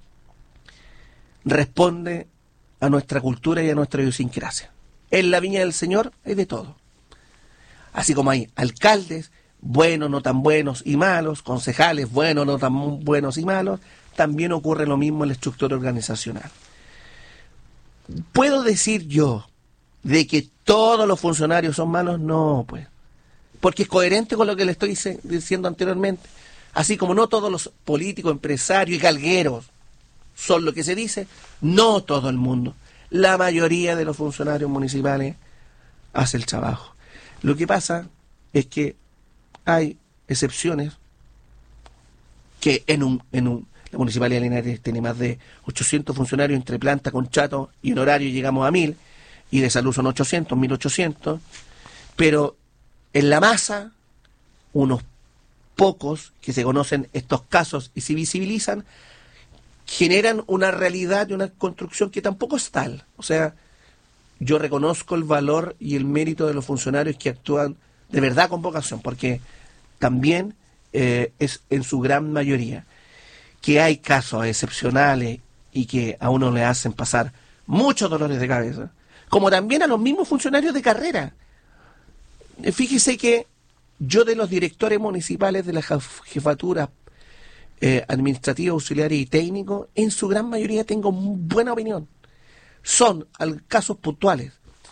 responde a nuestra cultura y a nuestra idiosincrasia. En la Viña del Señor hay de todo. Así como hay alcaldes, buenos, no tan buenos y malos, concejales, buenos, no tan buenos y malos, también ocurre lo mismo en la estructura organizacional. ¿Puedo decir yo de que todos los funcionarios son malos? No, pues. Porque es coherente con lo que le estoy diciendo anteriormente. Así como no todos los políticos, empresarios y galgueros son lo que se dice, no todo el mundo. La mayoría de los funcionarios municipales hace el trabajo. Lo que pasa es que hay excepciones que en un, en un la Municipalidad de Linares tiene más de ochocientos funcionarios entre planta, contrato y honorario, llegamos a mil, y de salud son ochocientos, mil ochocientos, pero en la masa, unos pocos que se conocen estos casos y se visibilizan, generan una realidad y una construcción que tampoco es tal. O sea, yo reconozco el valor y el mérito de los funcionarios que actúan de verdad con vocación, porque también eh, es en su gran mayoría que hay casos excepcionales y que a uno le hacen pasar muchos dolores de cabeza, como también a los mismos funcionarios de carrera. Fíjese que yo de los directores municipales de las jefaturas eh, administrativas, auxiliares y técnicos, en su gran mayoría tengo buena opinión. Son casos puntuales.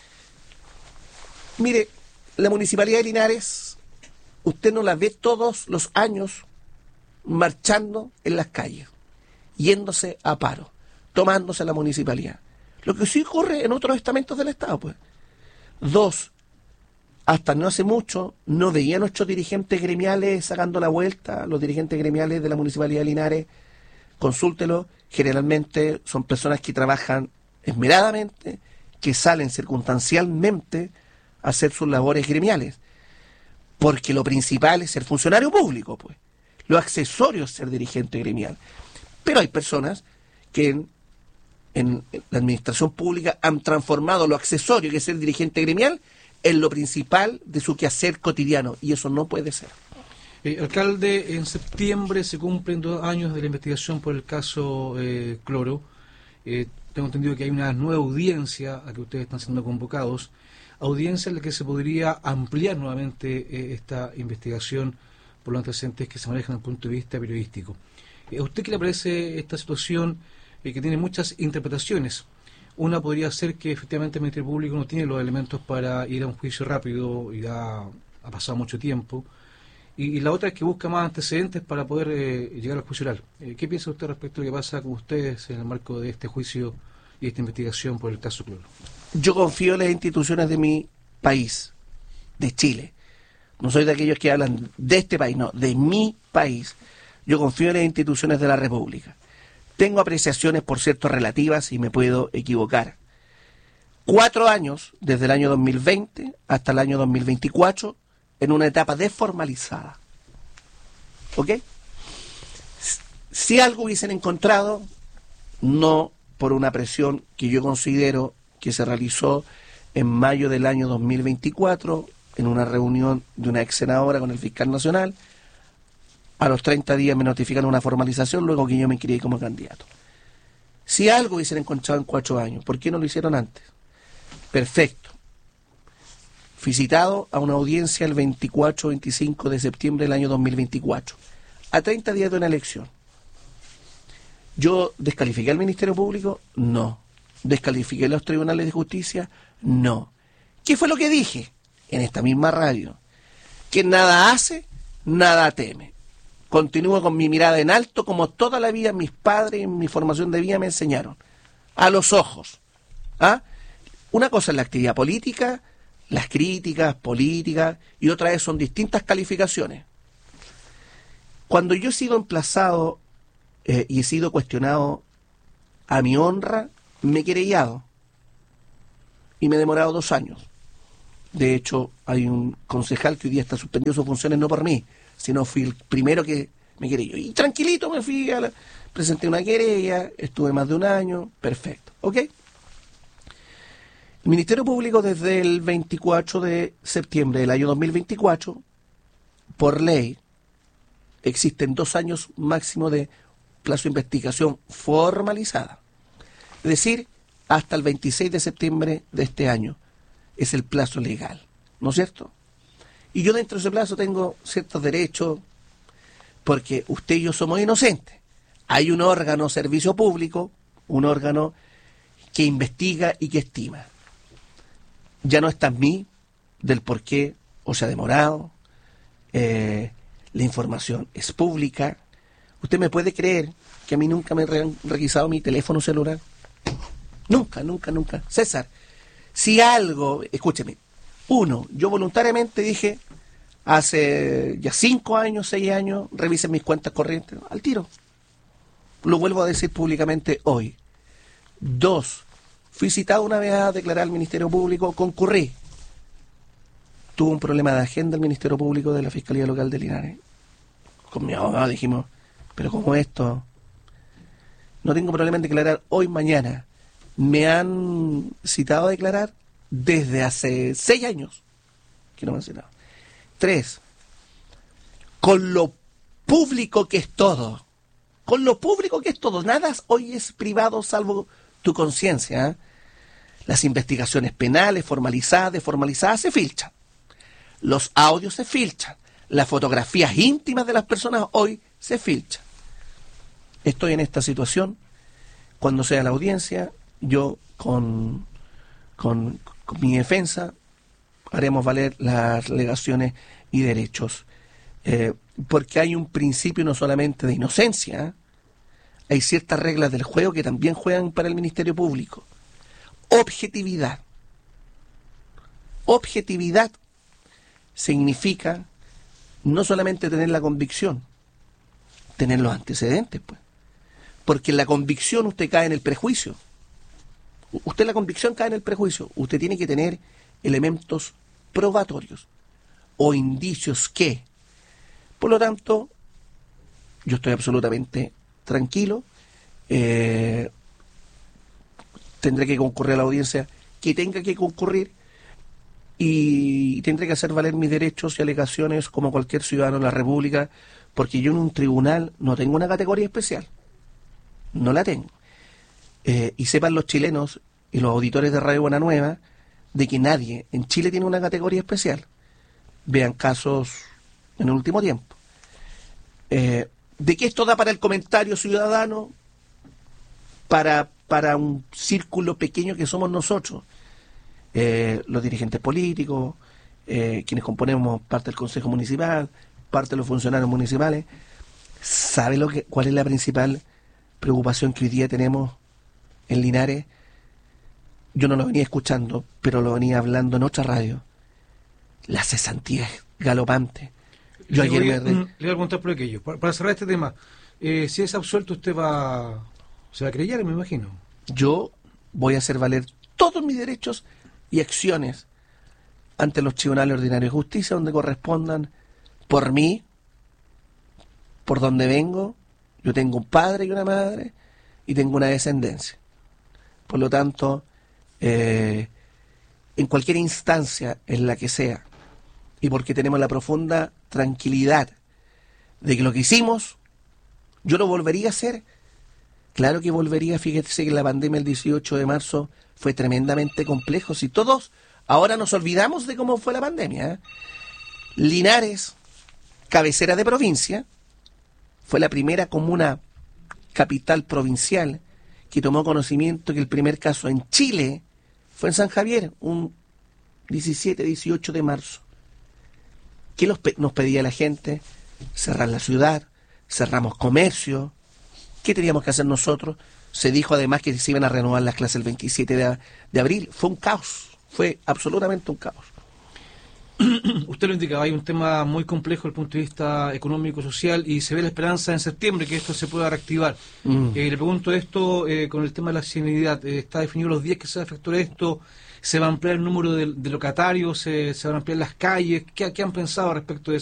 Mire, la Municipalidad de Linares, usted no la ve todos los años marchando en las calles, yéndose a paro, tomándose la municipalidad. Lo que sí ocurre en otros estamentos del Estado, pues. Dos, hasta no hace mucho, no veía a nuestros dirigentes gremiales sacando la vuelta, los dirigentes gremiales de la Municipalidad de Linares, consúltelo, generalmente son personas que trabajan esmeradamente, que salen circunstancialmente a hacer sus labores gremiales, porque lo principal es ser funcionario público, pues. Lo accesorio es ser dirigente gremial. Pero hay personas que en, en la administración pública han transformado lo accesorio, que es ser dirigente gremial, en lo principal de su quehacer cotidiano, y eso no puede ser. Eh, alcalde, en septiembre se cumplen dos años de la investigación por el caso eh, Cloro. Eh, tengo entendido que hay una nueva audiencia a que ustedes están siendo convocados, audiencia en la que se podría ampliar nuevamente eh, esta investigación por los antecedentes que se manejan desde el punto de vista periodístico. ¿A usted qué le parece esta situación eh, que tiene muchas interpretaciones? Una podría ser que efectivamente el Ministerio Público no tiene los elementos para ir a un juicio rápido y ha, ha pasado mucho tiempo. Y, y la otra es que busca más antecedentes para poder eh, llegar al juicio oral. Eh, ¿Qué piensa usted respecto a lo que pasa con ustedes en el marco de este juicio y esta investigación por el caso Cloro? Yo confío en las instituciones de mi país, de Chile. No soy de aquellos que hablan de este país, no, de mi país. Yo confío en las instituciones de la República. Tengo apreciaciones, por cierto, relativas y me puedo equivocar. Cuatro años, desde el año dos mil veinte hasta el año dos mil veinticuatro, en una etapa desformalizada. ¿Ok? Si algo hubiesen encontrado, no por una presión que yo considero que se realizó en mayo del año dos mil veinticuatro, en una reunión de una ex senadora con el fiscal nacional, a los treinta días me notifican una formalización, luego que yo me inscribí como candidato. Si algo hubiesen encontrado en cuatro años, ¿por qué no lo hicieron antes? Perfecto. Fui citado a una audiencia el veinticuatro veinticinco de septiembre del año dos mil veinticuatro, a treinta días de una elección. ¿Yo descalifiqué al Ministerio Público? No. ¿Descalifiqué los tribunales de justicia? No. ¿Qué fue lo que dije en esta misma radio? Que nada hace, nada teme. Continúo con mi mirada en alto como toda la vida mis padres en mi formación de vida me enseñaron. A los ojos. ¿Ah? Una cosa es la actividad política, las críticas políticas, y otra vez son distintas calificaciones. Cuando yo he sido emplazado eh, y he sido cuestionado a mi honra, me he querellado. Y me he demorado dos años. De hecho, hay un concejal que hoy día está suspendido sus funciones, no por mí, sino fui el primero que me querelló. Y tranquilito me fui, a la, presenté una querella, estuve más de un año, perfecto. ¿Ok? El Ministerio Público desde el veinticuatro de septiembre del año dos mil veinticuatro, por ley, existen dos años máximo de plazo de investigación formalizada. Es decir, hasta el veintiséis de septiembre de este año es el plazo legal, ¿no es cierto? Y yo dentro de ese plazo tengo ciertos derechos, porque usted y yo somos inocentes. Hay un órgano servicio público, un órgano que investiga y que estima. Ya no está en mí del por qué o se ha demorado. Eh, la información es pública. ¿Usted me puede creer que a mí nunca me han requisado mi teléfono celular? Nunca, nunca, nunca. César, si algo, escúcheme, uno, yo voluntariamente dije, hace ya cinco años, seis años, revisen mis cuentas corrientes, al tiro. Lo vuelvo a decir públicamente hoy. Dos, fui citado una vez a declarar al Ministerio Público, concurrí. Tuvo un problema de agenda el Ministerio Público de la Fiscalía Local de Linares. Con mi abogado dijimos, pero ¿cómo esto? No tengo problema en declarar hoy, mañana. Me han citado a declarar desde hace seis años que no me han citado. Tres, con lo público que es todo, con lo público que es todo, nada hoy es privado salvo tu conciencia. ¿eh? Las investigaciones penales formalizadas, desformalizadas se filtran, los audios se filtran, las fotografías íntimas de las personas hoy se filtran. Estoy en esta situación, cuando sea la audiencia, yo con, con, con mi defensa haremos valer las alegaciones y derechos. Eh, porque hay un principio no solamente de inocencia, ¿eh? Hay ciertas reglas del juego que también juegan para el Ministerio Público. Objetividad. Objetividad significa no solamente tener la convicción, tener los antecedentes, pues. Porque en la convicción usted cae en el prejuicio. Usted en la convicción cae en el prejuicio. Usted tiene que tener elementos probatorios o indicios que, por lo tanto, yo estoy absolutamente tranquilo. Eh, tendré que concurrir a la audiencia que tenga que concurrir y tendré que hacer valer mis derechos y alegaciones como cualquier ciudadano de la República, porque yo en un tribunal no tengo una categoría especial. No la tengo. Eh, y sepan los chilenos y los auditores de Radio Buena Nueva de que nadie en Chile tiene una categoría especial. Vean casos en el último tiempo. Eh, ¿De qué esto da para el comentario ciudadano? Para, para un círculo pequeño que somos nosotros, eh, los dirigentes políticos, eh, quienes componemos parte del Consejo Municipal, parte de los funcionarios municipales. ¿Sabe lo que, cuál es la principal preocupación que hoy día tenemos en Linares? Yo no lo venía escuchando, pero lo venía hablando en otra radio. La cesantía es galopante. Yo le, ayer voy a, me... le voy a preguntar por aquello. Para, para cerrar este tema, eh, si es absuelto, usted va... se va a querellar, me imagino. Yo voy a hacer valer todos mis derechos y acciones ante los tribunales ordinarios de justicia, donde correspondan, por mí, por donde vengo. Yo tengo un padre y una madre, y tengo una descendencia. Por lo tanto, eh, en cualquier instancia en la que sea, y porque tenemos la profunda tranquilidad de que lo que hicimos, yo lo volvería a hacer. Claro que volvería. Fíjese que la pandemia el dieciocho de marzo fue tremendamente complejo. Si todos ahora nos olvidamos de cómo fue la pandemia, ¿eh? Linares, cabecera de provincia, fue la primera comuna capital provincial que tomó conocimiento que el primer caso en Chile fue en San Javier, un diecisiete, dieciocho de marzo. ¿Qué los pe- nos pedía la gente? Cerrar la ciudad, cerramos comercio. ¿Qué teníamos que hacer nosotros? Se dijo además que se iban a renovar las clases el veintisiete de, de abril. Fue un caos, fue absolutamente un caos. Usted lo indicaba, hay un tema muy complejo desde el punto de vista económico, social, y se ve la esperanza en septiembre que esto se pueda reactivar. Mm. Eh, le pregunto esto eh, con el tema de la sanidad. Eh, ¿Está definido los días que se va a efectuar esto? ¿Se va a ampliar el número de, de locatarios? ¿Se, se van a ampliar las calles? ¿Qué, qué han pensado respecto de eso?